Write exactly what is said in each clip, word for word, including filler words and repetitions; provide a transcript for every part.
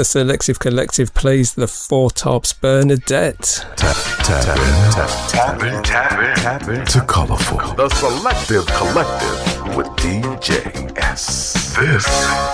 The Selective Collective plays the Four Tops Bernadette. Tap, tap, tap in, tap, tap in, tap in, tap in to Colourful. The Selective Collective with D J S. This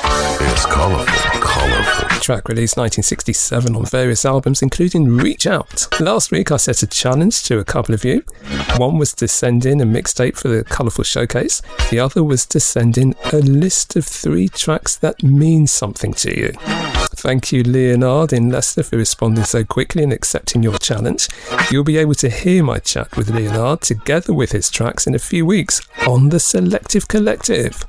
is Colourful, Colourful. Track released nineteen sixty-seven on various albums, including Reach Out. Last week I set a challenge to a couple of you. One was to send in a mixtape for the Colourful Showcase. The other was to send in a list of three tracks that mean something to you. Thank you, Leonard in Leicester, for responding so quickly and accepting your challenge. You'll be able to hear my chat with Leonard together with his tracks in a few weeks on the Selective Collective.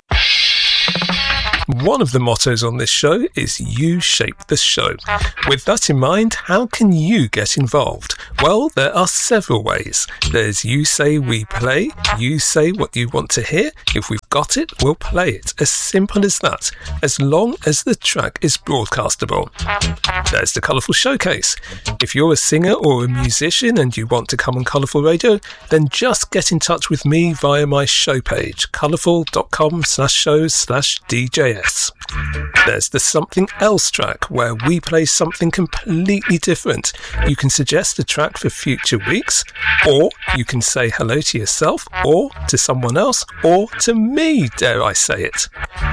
One of the mottos on this show is You Shape the Show. With that in mind, how can you get involved? Well, there are several ways. There's You Say We Play. You say what you want to hear. If we've got it, we'll play it. As simple as that, as long as the track is broadcastable. There's the Colourful Showcase. If you're a singer or a musician and you want to come on Colourful Radio, then just get in touch with me via my show page, colourful.com slash shows slash DJS. There's the Something Else track, where we play something completely different. You can suggest a track for future weeks, or you can say hello to yourself, or to someone else, or to me, dare I say it.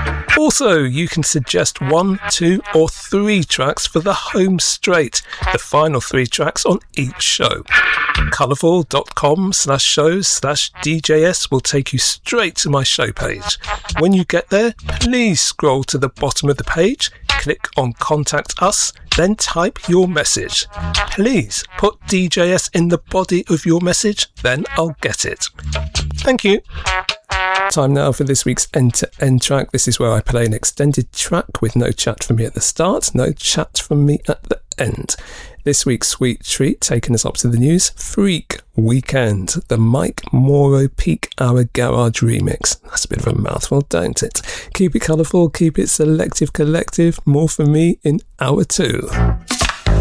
Also, you can suggest one, two, or three tracks for the home straight, the final three tracks on each show. Colourful.com slash shows slash DJS will take you straight to my show page. When you get there, please scroll to the bottom of the page, click on Contact Us, then type your message. Please put D J S in the body of your message, then I'll get it. Thank you. Time now for this week's end-to-end track. This is where I play an extended track with no chat from me at the start, no chat from me at the end. This week's sweet treat, taking us up to the news, Freak Weekend, the Mike Morrow Peak Hour Garage remix. That's a bit of a mouthful, don't it? Keep it colourful, keep it Selective Collective. More from me in hour two.